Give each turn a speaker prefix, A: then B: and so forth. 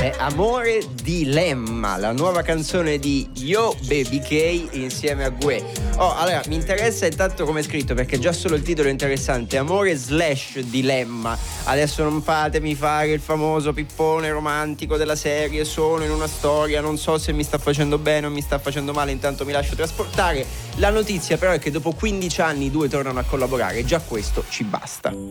A: è Amore Dilemma, la nuova canzone di Yo Baby K insieme a Gue. Allora, mi interessa intanto come è scritto, perché già solo il titolo è interessante, Amore / Dilemma. Adesso non fatemi fare il famoso pippone romantico della serie, sono in una storia, non so se mi sta facendo bene o mi sta facendo male, intanto mi lascio trasportare. La notizia però è che dopo 15 anni i due tornano a collaborare, già questo ci basta.